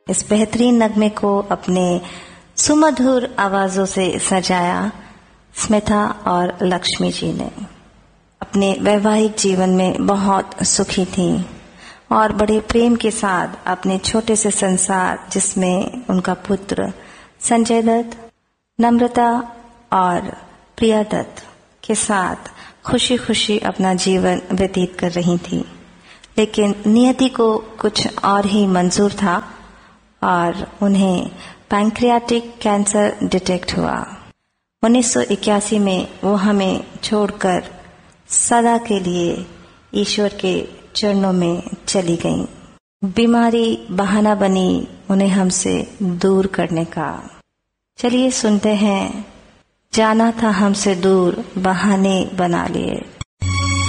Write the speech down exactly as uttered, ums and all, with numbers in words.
इस बेहतरीन नगमे को अपने सुमधुर आवाजों से सजाया स्मिता और लक्ष्मी जी ने। अपने वैवाहिक जीवन में बहुत सुखी थीं और बड़े प्रेम के साथ अपने छोटे से संसार, जिसमें उनका पुत्र संजय दत्त, नम्रता और प्रिया दत्त के साथ खुशी खुशी अपना जीवन व्यतीत कर रही थी। लेकिन नियति को कुछ और ही मंजूर था और उन्हें पैंक्रियाटिक कैंसर डिटेक्ट हुआ। उन्नीस सौ इक्यासी में वो हमें छोड़कर सदा के लिए ईश्वर के चरणों में चली गईं। बीमारी बहाना बनी उन्हें हमसे दूर करने का। चलिए सुनते हैं, जाना था हमसे दूर बहाने बना लिए।